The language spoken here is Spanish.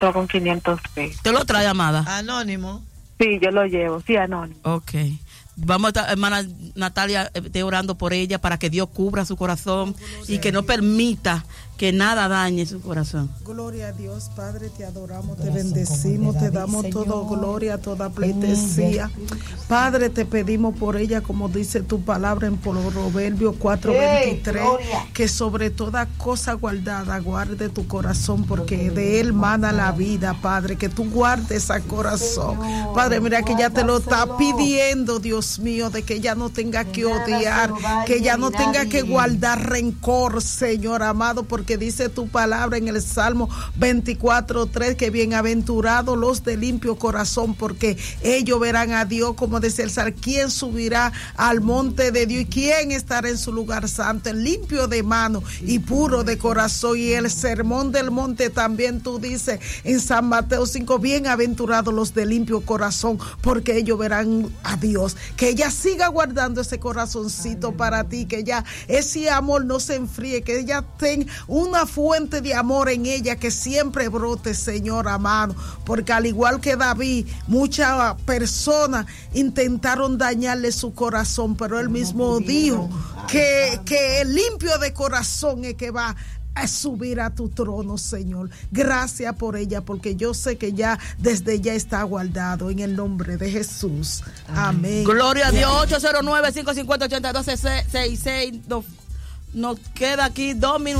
costó con 500 pesos. ¿Te lo trae, amada? Anónimo. Sí, yo lo llevo, sí, anónimo. Ok. Vamos a estar, hermana Natalia, orando por ella para que Dios cubra su corazón y que no permita que nada dañe su corazón. Gloria a Dios, Padre, te adoramos, te bendecimos, te damos toda gloria, toda pleitesía. Padre, te pedimos por ella, como dice tu palabra en Proverbios 4:23, que sobre toda cosa guardada guarde tu corazón, porque de él mana la vida, Padre, que tú guardes ese corazón. Padre, mira que ella te lo está pidiendo, Dios mío, de que ella no tenga que odiar, que ella no tenga que guardar rencor, Señor amado, porque dice tu palabra en el Salmo 24:3 que bienaventurados los de limpio corazón, porque ellos verán a Dios. Como dice el Salmo, ¿quién subirá al monte de Dios y quién estará en su lugar santo? El limpio de mano y puro de corazón. Y el sermón del monte también tú dices en San Mateo 5, bienaventurados los de limpio corazón, porque ellos verán a Dios. Que ella siga guardando ese corazoncito para ti, que ya ese amor no se enfríe, que ella tenga una fuente de amor en ella que siempre brote, Señor amado, porque al igual que David, muchas personas intentaron dañarle su corazón, pero él mismo dijo que el limpio de corazón es que va a subir a tu trono, Señor. Gracias por ella, porque yo sé que ya desde ya está guardado en el nombre de Jesús. Amén. Gloria a Dios. 809-550-8266. Nos queda aquí 2 minutos.